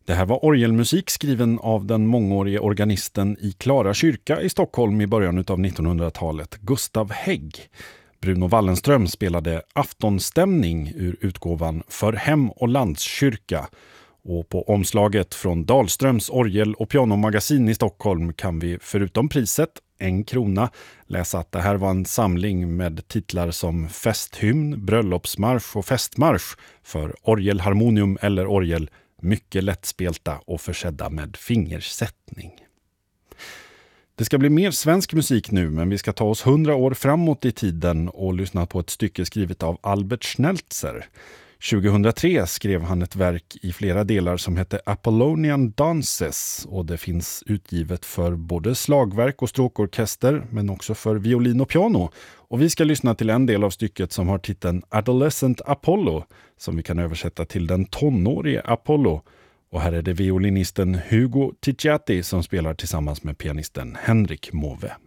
Det här var orgelmusik skriven av den mångårige organisten i Klara kyrka i Stockholm i början av 1900-talet, Gustav Hägg. Bruno Wallenström spelade Aftonstämning ur utgåvan För hem- och landskyrka. Och på omslaget från Dahlströms orgel- och pianomagasin i Stockholm kan vi förutom priset, 1 krona, läsa att det här var en samling med titlar som festhymn, bröllopsmarsch och festmarsch för orgelharmonium eller orgel, mycket lättspelta och försedda med fingersättning. Det ska bli mer svensk musik nu, men vi ska ta oss 100 år framåt i tiden och lyssna på ett stycke skrivet av Albert Schnelzer. 2003 skrev han ett verk i flera delar som heter Apollonian Dances, och det finns utgivet för både slagverk och stråkorkester men också för violin och piano. Och vi ska lyssna till en del av stycket som har titeln Adolescent Apollo, som vi kan översätta till den tonårige Apollo. Och här är det violinisten Hugo Ticciati som spelar tillsammans med pianisten Henrik Move.